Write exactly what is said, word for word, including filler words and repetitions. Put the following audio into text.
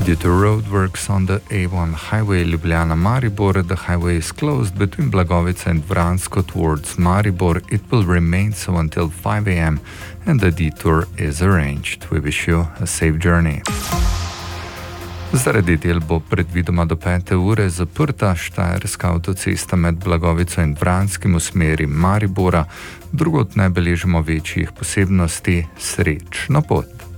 Due to roadworks on the A one highway Ljubljana-Maribor, the highway is closed between Blagovica and Vransko towards Maribor. It will remain so until five a m and the detour is arranged. We wish you a safe journey. Zaradi del bo predvidoma do pete ure zaprta štajerska avtocesta med Blagovico in Vranskim v smeri Maribora. Drugod ne beležimo večjih posebnosti. Srečno pot!